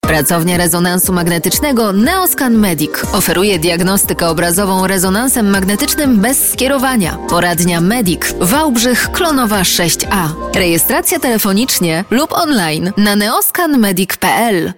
Pracownia rezonansu magnetycznego Neoscan Medic oferuje diagnostykę obrazową rezonansem magnetycznym bez skierowania. Poradnia Medic, Wałbrzych, Klonowa 6A. Rejestracja telefonicznie lub online na neoscanmedic.pl.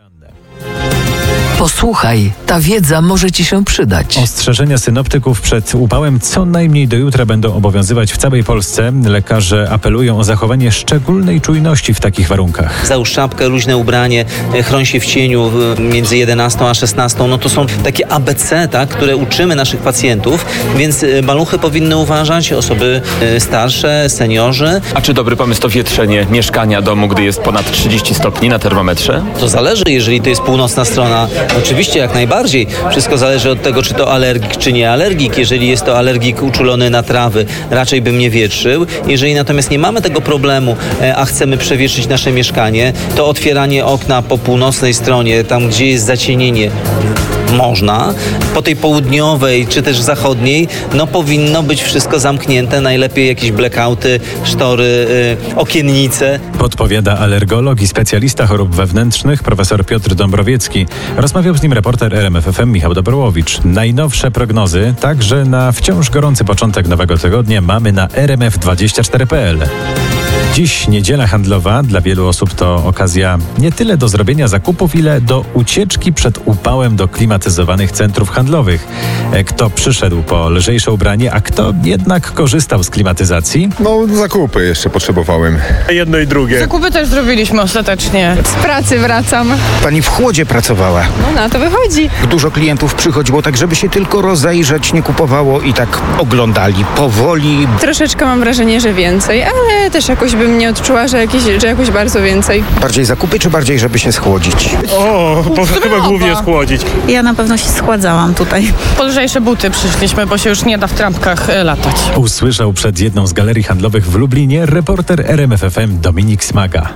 Posłuchaj, ta wiedza może Ci się przydać. Ostrzeżenia synoptyków przed upałem co najmniej do jutra będą obowiązywać w całej Polsce. Lekarze apelują o zachowanie szczególnej czujności w takich warunkach. Załóż czapkę, luźne ubranie, chroń się w cieniu między 11 a 16. No to są takie ABC, tak, które uczymy naszych pacjentów, więc maluchy powinny uważać, osoby starsze, seniorzy. A czy dobry pomysł to wietrzenie mieszkania, domu, gdy jest ponad 30 stopni na termometrze? To zależy, jeżeli to jest północna strona. Oczywiście jak najbardziej. Wszystko zależy od tego, czy to alergik, czy nie alergik. Jeżeli jest to alergik uczulony na trawy, raczej bym nie wietrzył. Jeżeli natomiast nie mamy tego problemu, a chcemy przewietrzyć nasze mieszkanie, to otwieranie okna po północnej stronie, tam gdzie jest zacienienie, można. Po tej południowej, czy też zachodniej, no powinno być wszystko zamknięte. Najlepiej jakieś blackouty, sztory, okiennice. Podpowiada alergolog i specjalista chorób wewnętrznych profesor Piotr Dąbrowiecki. Rozmawiał z nim reporter RMF FM Michał Dobrowowicz. Najnowsze prognozy, także na wciąż gorący początek nowego tygodnia, mamy na rmf24.pl. Dziś niedziela handlowa. Dla wielu osób to okazja nie tyle do zrobienia zakupów, ile do ucieczki przed upałem do klimatyzowanych centrów handlowych. Kto przyszedł po lżejsze ubranie, a kto jednak korzystał z klimatyzacji? No, zakupy jeszcze potrzebowałem. Jedno i drugie. Zakupy też zrobiliśmy ostatecznie. Z pracy wracam. Pani w chłodzie pracowała. No na to wychodzi. Dużo klientów przychodziło tak, żeby się tylko rozejrzeć, nie kupowało i tak oglądali powoli. Troszeczkę mam wrażenie, że więcej, ale też jakoś bym nie odczuła, że jakoś bardzo więcej. Bardziej zakupy, czy bardziej, żeby się schłodzić? Chyba głównie schłodzić. Ja na pewno się schładzałam tutaj. Po lżejsze buty przyszliśmy, bo się już nie da w trampkach latać. Usłyszał przed jedną z galerii handlowych w Lublinie reporter RMF FM Dominik Smaga.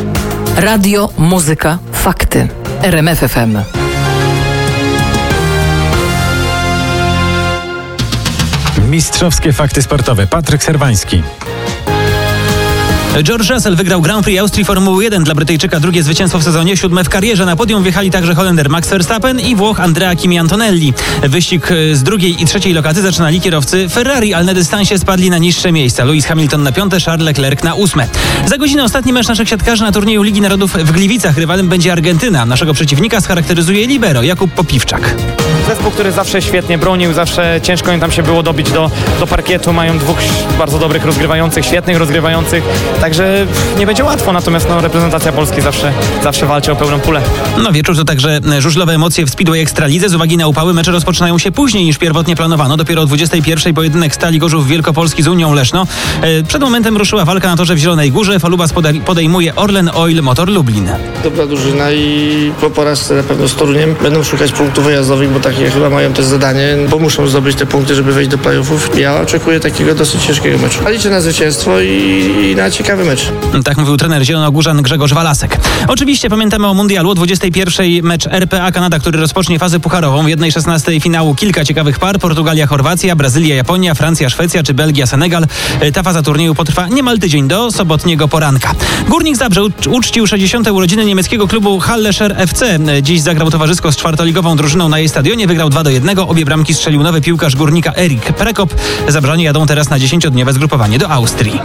Radio, muzyka, fakty. RMF FM. Mistrzowskie fakty sportowe. Patryk Serwański. George Russell wygrał Grand Prix Austrii Formuły 1. Dla Brytyjczyka drugie zwycięstwo w sezonie, 7 w karierze. Na podium wjechali także Holender Max Verstappen i Włoch Andrea Kimi Antonelli. Wyścig z drugiej i trzeciej lokaty zaczynali kierowcy Ferrari, ale na dystansie spadli na niższe miejsca. Lewis Hamilton na 5, Charles Leclerc na 8. Za godzinę ostatni mecz naszych siatkarzy na turnieju Ligi Narodów w Gliwicach. Rywalem będzie Argentyna. Naszego przeciwnika scharakteryzuje libero Jakub Popiwczak. Zespół, który zawsze świetnie bronił, zawsze ciężko im tam się było dobić do parkietu. Mają dwóch bardzo dobrych rozgrywających, świetnych rozgrywających. Także nie będzie łatwo, natomiast reprezentacja Polski zawsze walczy o pełną pulę. Wieczór to także żużlowe emocje w Speedway Ekstralidze. Z uwagi na upały mecze rozpoczynają się później niż pierwotnie planowano. Dopiero o 21:00 pojedynek Stali Gorzów Wielkopolski z Unią Leszno. Przed momentem ruszyła walka na torze w Zielonej Górze. Falubas podejmuje Orlen Oil Motor Lublin. Dobra drużyna i po porażce na pewno z Toruniem będą szukać punktów wyjazdowych, bo takie chyba mają też zadanie, bo muszą zdobyć te punkty, żeby wejść do playoffów. Ja oczekuję takiego dosyć ciężkiego meczu. A liczę na zwycięstwo i na ciekawy mecz. Tak mówił trener zielonogórzan Grzegorz Walasek. Oczywiście pamiętamy o mundialu. O 21:00 mecz RPA Kanada, który rozpocznie fazę pucharową. W 1/16 finału kilka ciekawych par. Portugalia, Chorwacja, Brazylia, Japonia, Francja, Szwecja czy Belgia, Senegal. Ta faza turnieju potrwa niemal tydzień do sobotniego poranka. Górnik Zabrze uczcił 60. urodziny niemieckiego klubu Hallescher FC. Dziś zagrał towarzysko z czwartoligową drużyną na jej stadionie. Wygrał 2-1. Obie bramki strzelił nowy piłkarz Górnika Erik Prekop. Zabrzanie jadą teraz na 10-dniowe zgrupowanie do Austrii.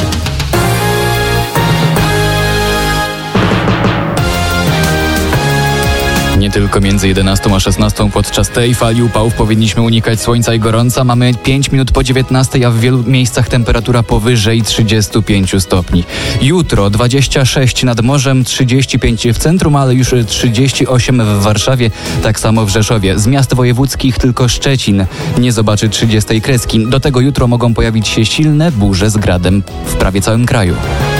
Nie tylko między 11 a 16 podczas tej fali upałów powinniśmy unikać słońca i gorąca. Mamy 5 minut po 19, a w wielu miejscach temperatura powyżej 35 stopni. Jutro 26 nad morzem, 35 w centrum, ale już 38 w Warszawie, tak samo w Rzeszowie. Z miast wojewódzkich tylko Szczecin nie zobaczy 30 kreski. Do tego jutro mogą pojawić się silne burze z gradem w prawie całym kraju.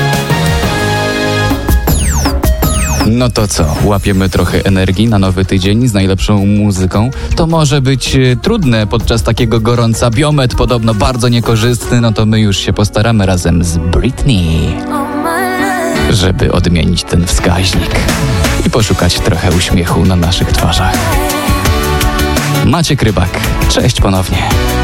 No to co? Łapiemy trochę energii na nowy tydzień z najlepszą muzyką. To może być trudne podczas takiego gorąca. Biometr podobno bardzo niekorzystny, no to my już się postaramy razem z Britney, żeby odmienić ten wskaźnik i poszukać trochę uśmiechu na naszych twarzach. Maciek Rybak, cześć ponownie.